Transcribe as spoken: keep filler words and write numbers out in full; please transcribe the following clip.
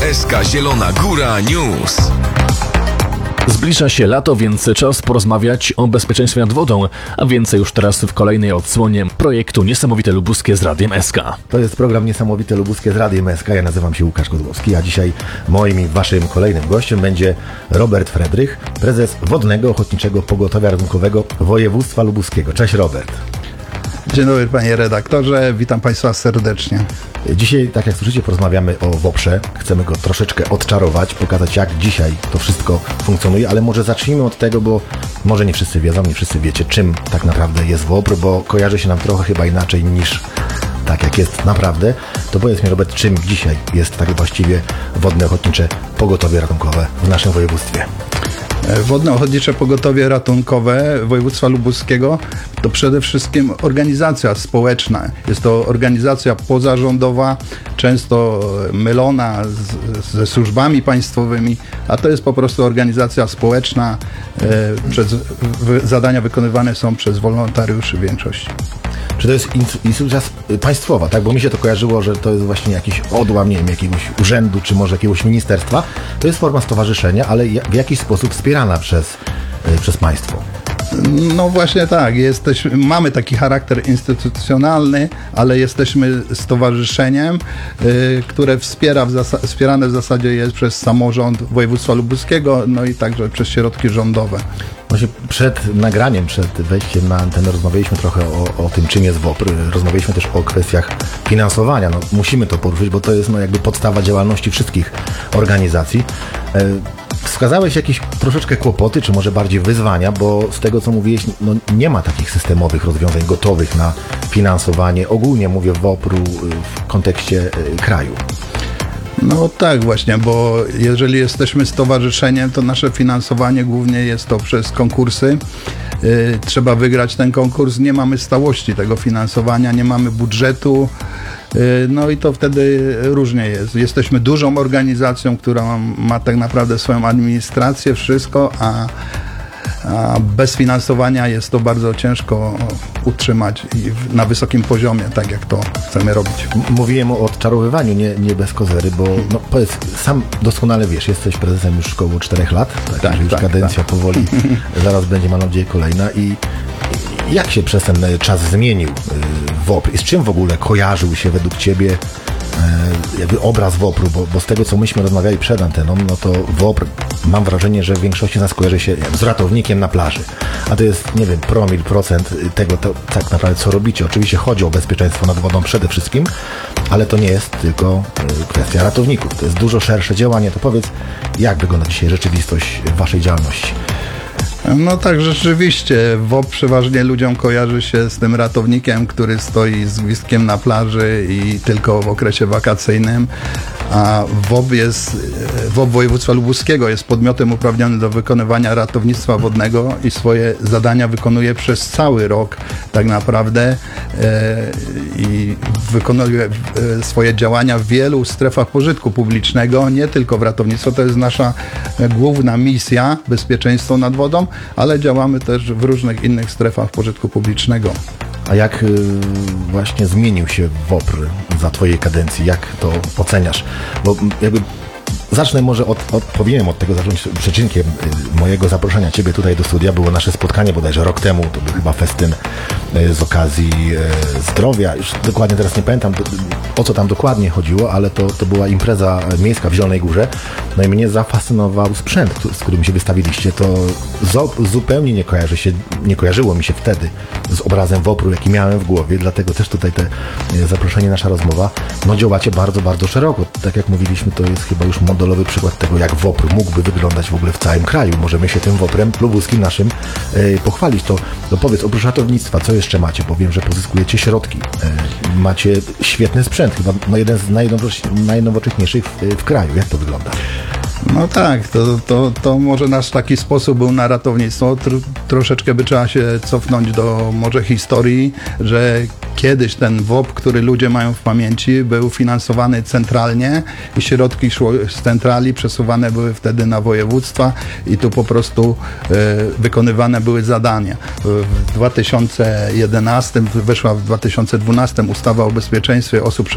S K Zielona Góra News. Zbliża się lato, więc czas porozmawiać o bezpieczeństwie nad wodą, a więcej już teraz w kolejnej odsłonie projektu Niesamowite Lubuskie z Radiem S K. To jest program Niesamowite Lubuskie z Radiem S K. Ja nazywam się Łukasz Kozłowski, a dzisiaj moim i waszym kolejnym gościem będzie Robert Fredrych, prezes Wodnego Ochotniczego Pogotowia Ratunkowego Województwa Lubuskiego. Cześć, Robert. Dzień dobry, panie redaktorze, witam państwa serdecznie. Dzisiaj, tak jak słyszycie, porozmawiamy o WOPR-ze. Chcemy go troszeczkę odczarować, pokazać, jak dzisiaj to wszystko funkcjonuje, ale może zacznijmy od tego, bo może nie wszyscy wiedzą, nie wszyscy wiecie, czym tak naprawdę jest WOPR, bo kojarzy się nam trochę chyba inaczej niż tak jak jest naprawdę. To powiedz mi, Robert, czym dzisiaj jest tak właściwie Wodne Ochotnicze Pogotowie Ratunkowe w naszym województwie? Wodne Ochotnicze Pogotowie Ratunkowe Województwa Lubuskiego to przede wszystkim organizacja społeczna. Jest to organizacja pozarządowa, często mylona z, ze służbami państwowymi, a to jest po prostu organizacja społeczna. E, przez, w, zadania wykonywane są przez wolontariuszy w większości. Czy to jest instytucja państwowa, tak? Bo mi się to kojarzyło, że to jest właśnie jakiś odłam, nie wiem, jakiegoś urzędu, czy może jakiegoś ministerstwa. To jest forma stowarzyszenia, ale w jakiś sposób wspierana przez, przez państwo. No właśnie tak, jesteśmy, mamy taki charakter instytucjonalny, ale jesteśmy stowarzyszeniem, y, które wspiera w zas- wspierane w zasadzie jest przez samorząd województwa lubuskiego, no i także przez środki rządowe. Właśnie przed nagraniem, przed wejściem na antenę rozmawialiśmy trochę o, o tym, czym jest WOPR. Rozmawialiśmy też o kwestiach finansowania. No, musimy to poruszyć, bo to jest no, jakby podstawa działalności wszystkich organizacji. E, Wskazałeś jakieś troszeczkę kłopoty, czy może bardziej wyzwania, bo z tego, co mówiłeś, no, nie ma takich systemowych rozwiązań gotowych na finansowanie. Ogólnie mówię WOPR-u w kontekście kraju. No tak właśnie, bo jeżeli jesteśmy stowarzyszeniem, to nasze finansowanie głównie jest to przez konkursy. Yy, trzeba wygrać ten konkurs, nie mamy stałości tego finansowania, nie mamy budżetu. No i to wtedy różnie jest. Jesteśmy dużą organizacją, która ma tak naprawdę swoją administrację, wszystko, a, a bez finansowania jest to bardzo ciężko utrzymać i na wysokim poziomie, tak jak to chcemy robić. Mówiłem o odczarowywaniu, nie, nie bez kozery, bo no, powiedz, sam doskonale wiesz, jesteś prezesem już około czterech lat, tak, tak, już tak, kadencja tak. powoli, zaraz będzie, mam nadzieję, kolejna i jak się przez ten czas zmienił WOPR i z czym w ogóle kojarzył się według Ciebie jakby obraz WOPR-u, bo, bo z tego, co myśmy rozmawiali przed anteną, no to WOPR, mam wrażenie, że w większości z nas kojarzy się z ratownikiem na plaży, a to jest, nie wiem, promil, procent tego, to, tak naprawdę, co robicie. Oczywiście chodzi o bezpieczeństwo nad wodą przede wszystkim, ale to nie jest tylko kwestia ratowników, to jest dużo szersze działanie. To powiedz, jak wygląda dzisiaj rzeczywistość Waszej działalności? No tak, rzeczywiście WOPR przeważnie ludziom kojarzy się z tym ratownikiem, który stoi z gwizdkiem na plaży i tylko w okresie wakacyjnym, a WOPR jest, WOPR Województwa Lubuskiego jest podmiotem uprawnionym do wykonywania ratownictwa wodnego i swoje zadania wykonuje przez cały rok tak naprawdę e, i wykonuje e, swoje działania w wielu strefach pożytku publicznego, nie tylko w ratownictwo, to jest nasza główna misja, bezpieczeństwo nad wodą, ale działamy też w różnych innych strefach pożytku publicznego. A jak y, właśnie zmienił się WOPR za Twojej kadencji? Jak to oceniasz? Bo jakby zacznę może od, od, powinienem od tego zacząć. Przyczynkiem y, mojego zaproszenia Ciebie tutaj do studia było nasze spotkanie bodajże rok temu. To był chyba festyn y, z okazji y, zdrowia. Już dokładnie teraz nie pamiętam, to, o co tam dokładnie chodziło, ale to, to była impreza miejska w Zielonej Górze. No i mnie zafascynował sprzęt, z którym się wystawiliście. To zo- zupełnie nie kojarzy się, nie kojarzyło mi się wtedy z obrazem WOPR-u, jaki miałem w głowie, dlatego też tutaj te y, zaproszenie, nasza rozmowa. No działacie bardzo, bardzo szeroko. Tak jak mówiliśmy, to jest chyba już modelowy przykład tego, jak WOPR mógłby wyglądać w ogóle w całym kraju. Możemy się tym WOPR-em lubuskim naszym y, pochwalić. To, to powiedz, oprócz ratownictwa, co jeszcze macie? Bo wiem, że pozyskujecie środki. Y, macie świetny sprzęt, chyba no, jeden z najnowoc- najnowocześniejszych w, w kraju. Jak to wygląda? No tak, to, to, to może nasz taki sposób był na ratownictwo. Tr- troszeczkę by trzeba się cofnąć do może historii, że kiedyś ten WOPR, który ludzie mają w pamięci, był finansowany centralnie i środki szły z centrali, przesuwane były wtedy na województwa i tu po prostu e, wykonywane były zadania. W dwa tysiące jedenastym, weszła w dwa tysiące dwunastym ustawa o bezpieczeństwie osób